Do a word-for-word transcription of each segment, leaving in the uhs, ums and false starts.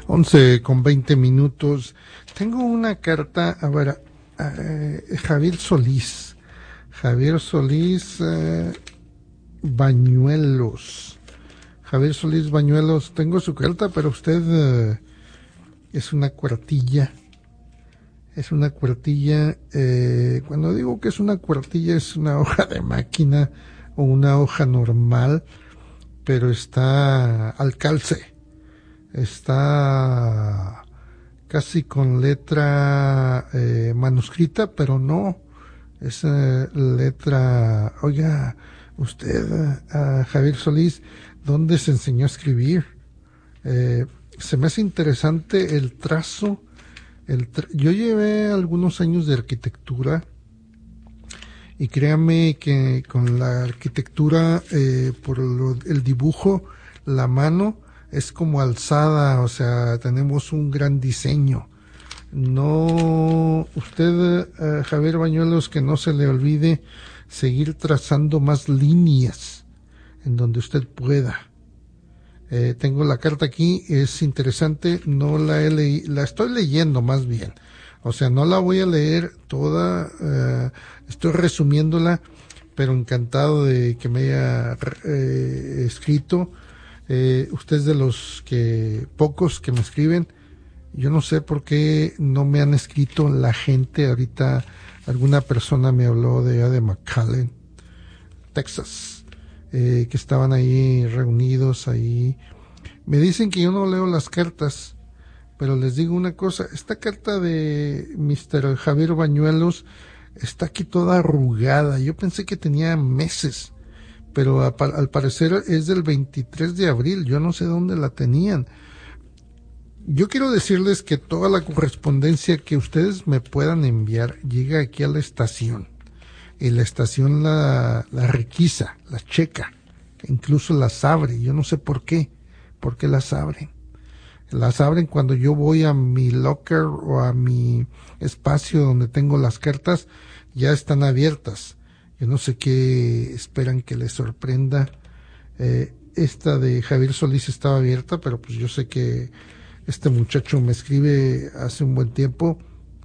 once con veinte minutos. Tengo una carta, a ver, eh, Javier Solís. Javier Solís eh, Bañuelos. Javier Solís Bañuelos. Tengo su carta, pero usted eh, es una cuartilla. Es una cuartilla. Eh, cuando digo que es una cuartilla, es una hoja de máquina o una hoja normal, pero está al calce. Está casi con letra eh, manuscrita, pero no, es eh, letra, oiga, usted, uh, Javier Solís, ¿dónde se enseñó a escribir? Eh, se me hace interesante el trazo, el tra- yo llevé algunos años de arquitectura, y créame que con la arquitectura, eh, por lo, el dibujo, la mano, es como alzada, o sea, tenemos un gran diseño. No, usted, uh, Javier Bañuelos, que no se le olvide seguir trazando más líneas en donde usted pueda. Eh, tengo la carta aquí, es interesante, no la he leído, la estoy leyendo más bien. O sea, no la voy a leer toda, uh, estoy resumiéndola, pero encantado de que me haya eh, escrito. Eh, usted es de los que pocos que me escriben. Yo no sé por qué no me han escrito la gente. Ahorita alguna persona me habló de, de McAllen, Texas, eh, que estaban ahí reunidos ahí. Me dicen que yo no leo las cartas, pero les digo una cosa, esta carta de mister Javier Bañuelos está aquí toda arrugada. Yo pensé que tenía meses, pero a, al parecer es del veintitrés de abril, yo no sé dónde la tenían. Yo quiero decirles que toda la correspondencia que ustedes me puedan enviar llega aquí a la estación, y la estación la, la requisa, la checa, incluso las abre. Yo no sé por qué, por qué las abren. Las abren cuando yo voy a mi locker o a mi espacio donde tengo las cartas, ya están abiertas. Yo no sé qué esperan que les sorprenda. Eh, esta de Javier Solís estaba abierta, pero pues yo sé que este muchacho me escribe hace un buen tiempo.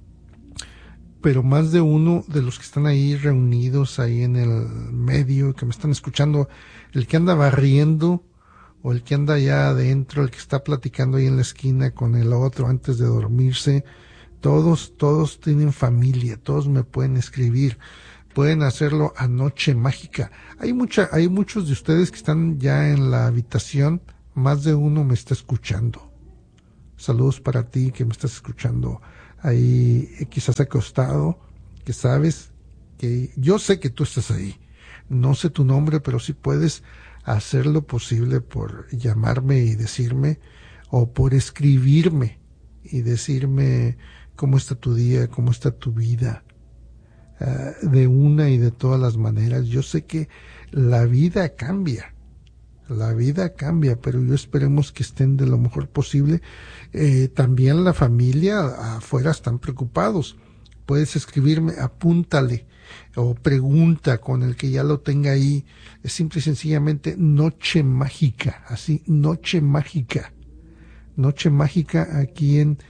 Pero más de uno de los que están ahí reunidos ahí en el medio, que me están escuchando, el que anda barriendo o el que anda allá adentro, el que está platicando ahí en la esquina con el otro antes de dormirse, todos, todos tienen familia, todos me pueden escribir. Pueden hacerlo a Noche Mágica. Hay mucha, hay muchos de ustedes que están ya en la habitación, más de uno me está escuchando. Saludos para ti que me estás escuchando ahí, quizás acostado, que sabes que yo sé que tú estás ahí. No sé tu nombre, pero sí puedes hacer lo posible por llamarme y decirme, o por escribirme y decirme cómo está tu día, cómo está tu vida. Uh, de una y de todas las maneras. Yo sé que la vida cambia, la vida cambia, pero yo esperemos que estén de lo mejor posible. Eh, también la familia afuera están preocupados. Puedes escribirme, apúntale o pregunta con el que ya lo tenga ahí. Es simple y sencillamente Noche Mágica, así, Noche Mágica. Noche Mágica aquí en...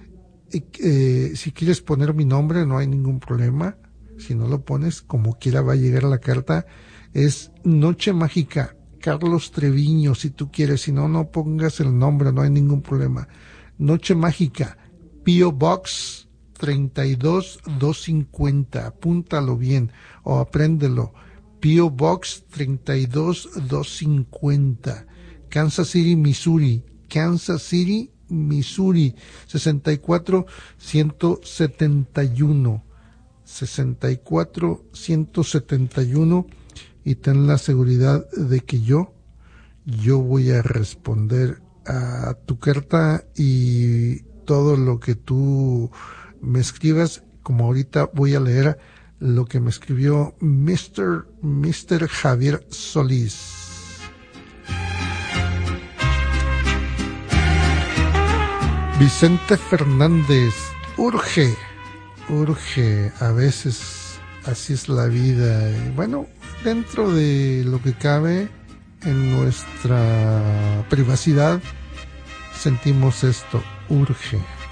Eh, si quieres poner mi nombre, no hay ningún problema. Si no lo pones, como quiera va a llegar la carta. Es Noche Mágica, Carlos Treviño, si tú quieres. Si no, no pongas el nombre, no hay ningún problema. Noche Mágica, P O Box treinta y dos doscientos cincuenta. Apúntalo bien o apréndelo. P O Box treinta y dos doscientos cincuenta. Kansas City, Missouri. Kansas City, Missouri. sesenta y cuatro ciento setenta y uno. sesenta y cuatro ciento setenta y uno, y ten la seguridad de que yo yo voy a responder a tu carta y todo lo que tú me escribas, como ahorita voy a leer lo que me escribió mister mister Javier Solís. Vicente Fernández, urge urge, a veces así es la vida. Y bueno, dentro de lo que cabe en nuestra privacidad, sentimos esto, urge.